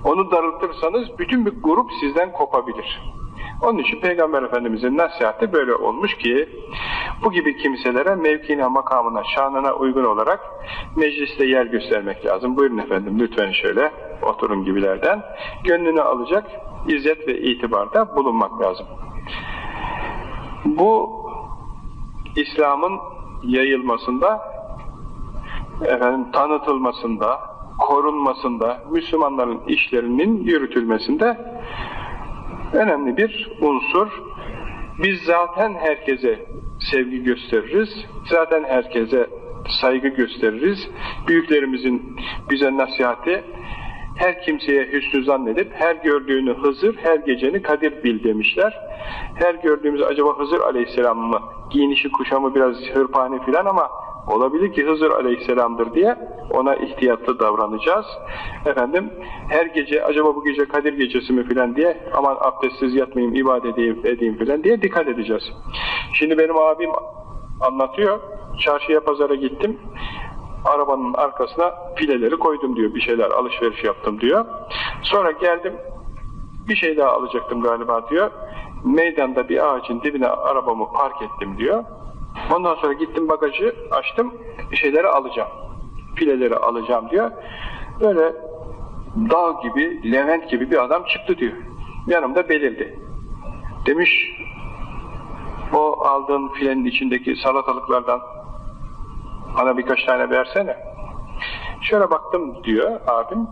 Onu darıltırsanız bütün bir grup sizden kopabilir. Onun için Peygamber Efendimiz'in nasihatı böyle olmuş ki bu gibi kimselere mevkine, makamına, şanına uygun olarak mecliste yer göstermek lazım. Buyurun efendim lütfen şöyle oturun gibilerden gönlünü alacak izzet ve itibarda bulunmak lazım. Bu İslam'ın yayılmasında, tanıtılmasında, korunmasında, Müslümanların işlerinin yürütülmesinde önemli bir unsur. Biz zaten herkese sevgi gösteririz, zaten herkese saygı gösteririz. Büyüklerimizin bize nasihati, her kimseye hüsnü zannedip, her gördüğünü Hızır, her geceni Kadir bil demişler. Her gördüğümüz acaba Hızır Aleyhisselam mı? Giyinişi, kuşamı biraz hırpani filan ama olabilir ki Hızır Aleyhisselam'dır diye ona ihtiyatlı davranacağız. Her gece acaba bu gece Kadir gecesi mi filan diye aman abdestsiz yatmayayım, ibadet edeyim filan diye dikkat edeceğiz. Şimdi benim abim anlatıyor, çarşıya pazara gittim, arabanın arkasına fileleri koydum diyor, bir şeyler alışveriş yaptım diyor. Sonra geldim, bir şey daha alacaktım galiba diyor, meydanda bir ağacın dibine arabamı park ettim diyor. Ondan sonra gittim bagajı açtım, bir şeyleri alacağım, fileleri alacağım diyor. Böyle dağ gibi, Levent gibi bir adam çıktı diyor. Yanımda belirdi. Demiş, o aldığın filenin içindeki salatalıklardan bana birkaç tane versene. Şöyle baktım diyor abim.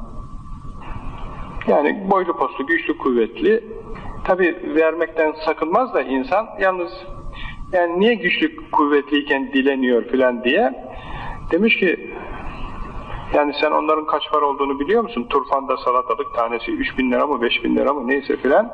Yani boylu postlu, güçlü, kuvvetli. Tabi vermekten sakınmaz da insan, yalnız yani niye güçlü, kuvvetliyken dileniyor filan diye. Demiş ki, yani sen onların kaç para olduğunu biliyor musun? Turfanda salatalık tanesi 3.000 lira mı, 5.000 lira mı neyse filan.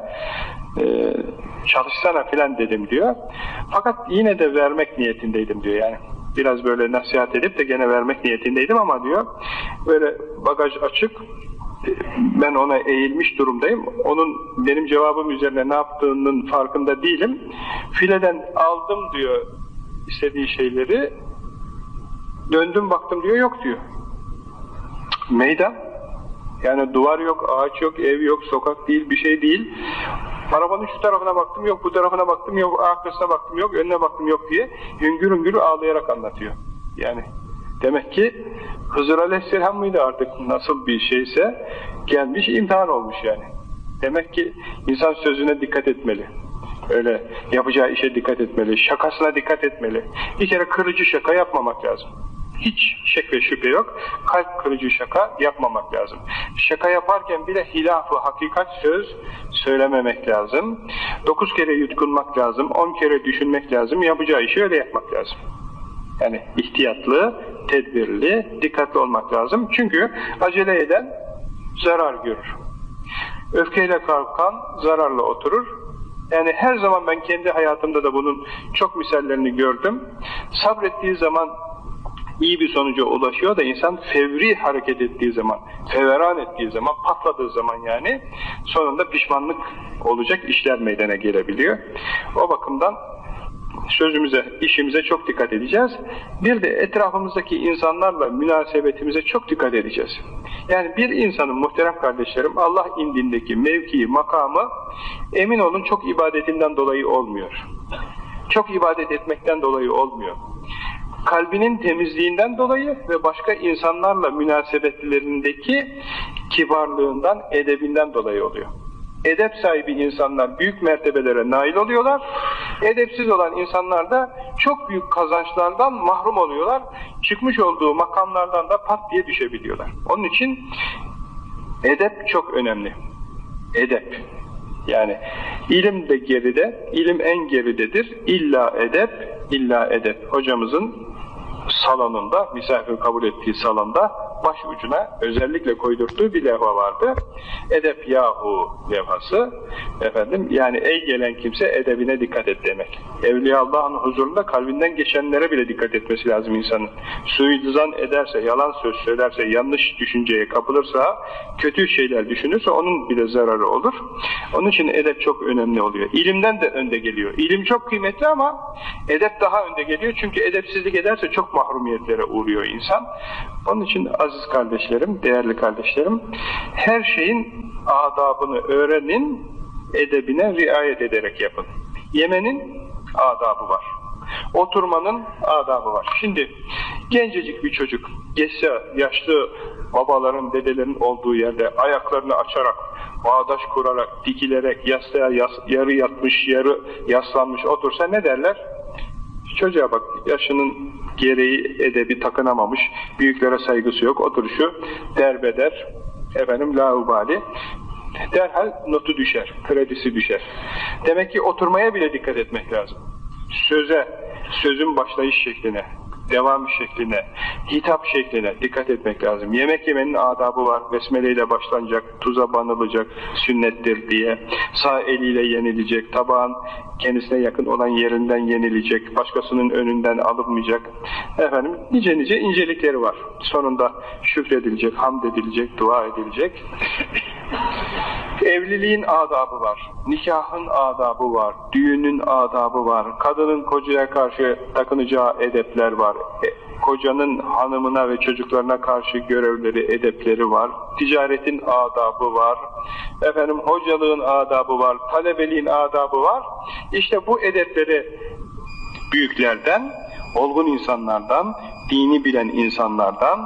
Çalışsana filan dedim diyor. Fakat yine de vermek niyetindeydim diyor yani. Biraz böyle nasihat edip de gene vermek niyetindeydim ama diyor, böyle bagaj açık, ben ona eğilmiş durumdayım. Onun benim cevabım üzerine ne yaptığının farkında değilim. Fileden aldım diyor istediği şeyleri. Döndüm baktım diyor, yok diyor. Meydan. Yani duvar yok, ağaç yok, ev yok, sokak değil, bir şey değil. Arabanın şu tarafına baktım yok, bu tarafına baktım yok, arkasına baktım yok, önüne baktım yok diye hüngür hüngür ağlayarak anlatıyor. Yani demek ki Hızır Aleyhisselam mıydı artık nasıl bir şeyse gelmiş imtihan olmuş yani. Demek ki insan sözüne dikkat etmeli. Öyle yapacağı işe dikkat etmeli, şakasına dikkat etmeli. Bir kere kırıcı şaka yapmamak lazım. Hiç şek ve şüphe yok. Kalp kırıcı şaka yapmamak lazım. Şaka yaparken bile hilaf-ı hakikat söz söylememek lazım. 9 kere yutkunmak lazım, 10 kere düşünmek lazım. Yapacağı işi öyle yapmak lazım. Yani ihtiyatlı, tedbirli, dikkatli olmak lazım. Çünkü acele eden zarar görür. Öfkeyle kalkan zararla oturur. Yani her zaman ben kendi hayatımda da bunun çok misallerini gördüm. Sabrettiği zaman iyi bir sonuca ulaşıyor da insan fevri hareket ettiği zaman, feveran ettiği zaman, patladığı zaman yani sonunda pişmanlık olacak işler meydana gelebiliyor. O bakımdan sözümüze, işimize çok dikkat edeceğiz. Bir de etrafımızdaki insanlarla münasebetimize çok dikkat edeceğiz. Yani bir insanın muhterem kardeşlerim Allah indindeki mevkii, makamı emin olun çok ibadetinden dolayı olmuyor. Çok ibadet etmekten dolayı olmuyor. Kalbinin temizliğinden dolayı ve başka insanlarla münasebetlerindeki kibarlığından, edebinden dolayı oluyor. Edep sahibi insanlar büyük mertebelere nail oluyorlar. Edepsiz olan insanlar da çok büyük kazançlardan mahrum oluyorlar. Çıkmış olduğu makamlardan da pat diye düşebiliyorlar. Onun için edep çok önemli. Edep. Yani ilim de geride, ilim en geridedir. İlla edep, illa edep. Hocamızın salonunda, misafir kabul ettiği salonda baş ucuna özellikle koydurttuğu bir levha vardı. Edep yahu levhası. Yani ey gelen kimse edebine dikkat et demek. Evliya Allah'ın huzurunda kalbinden geçenlere bile dikkat etmesi lazım insanın. Suizan ederse, yalan söz söylerse, yanlış düşünceye kapılırsa, kötü şeyler düşünürse onun bile zararı olur. Onun için edep çok önemli oluyor. İlimden de önde geliyor. İlim çok kıymetli ama edep daha önde geliyor. Çünkü edepsizlik ederse çok mahrumiyetlere uğruyor insan. Onun için aziz kardeşlerim, değerli kardeşlerim, her şeyin adabını öğrenin, edebine riayet ederek yapın. Yemenin adabı var. Oturmanın adabı var. Şimdi gencecik bir çocuk geçse yaşlı babaların, dedelerin olduğu yerde ayaklarını açarak, bağdaş kurarak, dikilerek, yastığa yarı yatmış, yarı yaslanmış otursa ne derler? Çocuğa bak, yaşının gereği edebi takınamamış, büyüklere saygısı yok, oturuşu derbeder, laubali, derhal notu düşer, kredisi düşer. Demek ki oturmaya bile dikkat etmek lazım. Sözün başlayış şekline, devam şekline, hitap şekline dikkat etmek lazım. Yemek yemenin adabı var. Besmele ile başlanacak, tuza banılacak, sünnettir diye. Sağ eliyle yenilecek, tabağın kendisine yakın olan yerinden yenilecek, başkasının önünden alınmayacak. Nice incelikleri var. Sonunda şükredilecek, hamd edilecek, dua edilecek. Evliliğin adabı var, nikahın adabı var, düğünün adabı var, kadının kocaya karşı takınacağı edepler var, kocanın hanımına ve çocuklarına karşı görevleri, edepleri var, ticaretin adabı var, hocalığın adabı var, talebeliğin adabı var. İşte bu edepleri büyüklerden, olgun insanlardan, dini bilen insanlardan,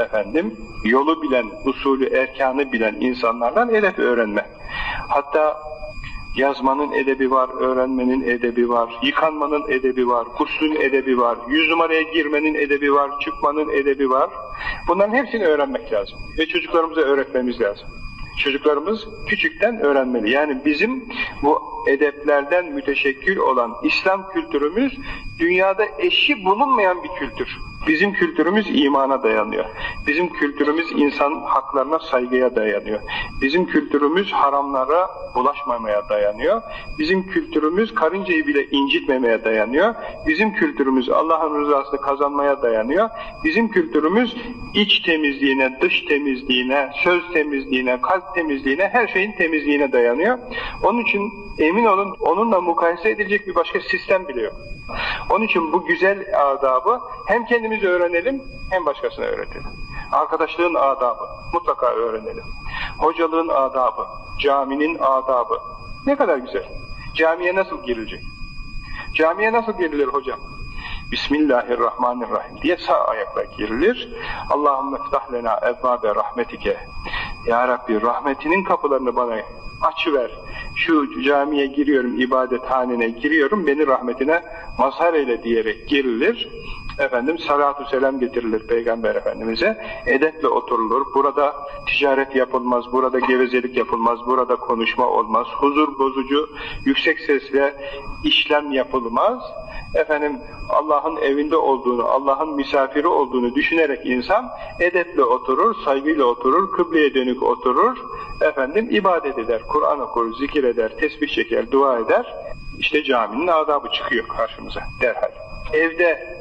yolu bilen, usulü, erkanı bilen insanlardan edep öğrenme. Hatta yazmanın edebi var, öğrenmenin edebi var, yıkanmanın edebi var, guslün edebi var, 100 numaraya girmenin edebi var, çıkmanın edebi var. Bunların hepsini öğrenmek lazım ve çocuklarımıza öğretmemiz lazım. Çocuklarımız küçükten öğrenmeli. Yani bizim bu edeplerden müteşekkil olan İslam kültürümüz dünyada eşi bulunmayan bir kültür. Bizim kültürümüz imana dayanıyor. Bizim kültürümüz insan haklarına saygıya dayanıyor. Bizim kültürümüz haramlara bulaşmamaya dayanıyor. Bizim kültürümüz karıncayı bile incitmemeye dayanıyor. Bizim kültürümüz Allah'ın rızasını kazanmaya dayanıyor. Bizim kültürümüz iç temizliğine, dış temizliğine, söz temizliğine, kalp temizliğine, her şeyin temizliğine dayanıyor. Onun için emin olun, onunla mukayese edilecek bir başka sistem bile yok. Onun için bu güzel adabı hem kendimiz öğrenelim hem başkasına öğretelim. Arkadaşlığın adabı mutlaka öğrenelim. Hocalığın adabı, caminin adabı. Ne kadar güzel. Camiye nasıl girilecek? Camiye nasıl girilir hocam? Bismillahirrahmanirrahim diye sağ ayakla girilir. Allahümme ftah lena ebbâbe rahmetike. Ya Rabbi rahmetinin kapılarını bana açıver. Şu camiye giriyorum, ibadethanene giriyorum, beni rahmetine mazhar eyle diyerek girilir. Salatu selam getirilir Peygamber Efendimiz'e. Edeple oturulur. Burada ticaret yapılmaz, burada gevezelik yapılmaz, burada konuşma olmaz. Huzur bozucu, yüksek sesle işlem yapılmaz. Allah'ın evinde olduğunu, Allah'ın misafiri olduğunu düşünerek insan edeple oturur, saygıyla oturur, kıbleye dönük oturur, ibadet eder, Kur'an okur, zikir eder, tesbih çeker, dua eder. İşte caminin adabı çıkıyor karşımıza derhal. Evde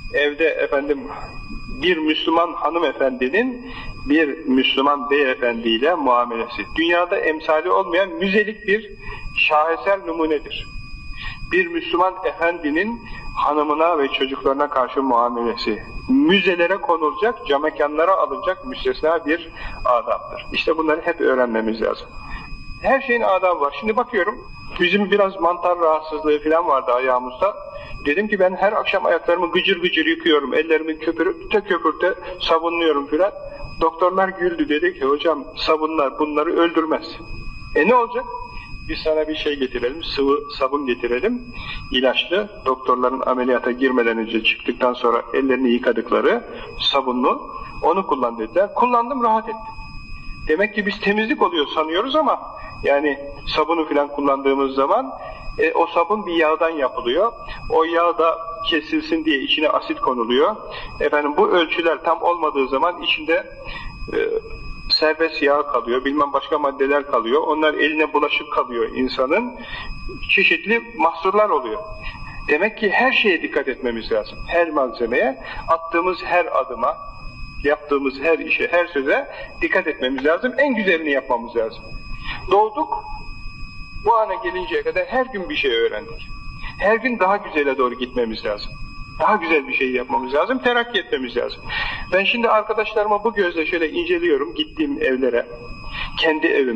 bir Müslüman hanımefendinin bir Müslüman beyefendiyle muamelesi. Dünyada emsali olmayan müzelik bir şaheser numunedir. Bir Müslüman efendinin hanımına ve çocuklarına karşı muamelesi müzelere konulacak, camekanlara alınacak müstesna bir adaptır. İşte bunları hep öğrenmemiz lazım. Her şeyin adabı var. Şimdi bakıyorum, bizim biraz mantar rahatsızlığı falan vardı ayağımızda. Dedim ki ben her akşam ayaklarımı gıcır gıcır yıkıyorum, ellerimi köpürte sabunluyorum filan. Doktorlar güldü, dedi ki hocam sabunlar bunları öldürmez. Ne olacak? Biz sana bir şey getirelim, sıvı sabun getirelim, ilaçlı, doktorların ameliyata girmeden önce çıktıktan sonra ellerini yıkadıkları sabunlu, onu kullan dediler. Kullandım, rahat ettim. Demek ki biz temizlik oluyor sanıyoruz ama yani sabunu filan kullandığımız zaman o sabun bir yağdan yapılıyor. O yağ da kesilsin diye içine asit konuluyor. Bu ölçüler tam olmadığı zaman içinde serbest yağ kalıyor, bilmem başka maddeler kalıyor. Onlar eline bulaşıp kalıyor insanın. Çeşitli mahsurlar oluyor. Demek ki her şeye dikkat etmemiz lazım. Her malzemeye, attığımız her adıma, yaptığımız her işe, her söze dikkat etmemiz lazım. En güzelini yapmamız lazım. Doğduk, bu ana gelinceye kadar her gün bir şey öğrendik. Her gün daha güzele doğru gitmemiz lazım. Daha güzel bir şey yapmamız lazım, terakki etmemiz lazım. Ben şimdi arkadaşlarıma bu gözle şöyle inceliyorum, gittiğim evlere, kendi evime,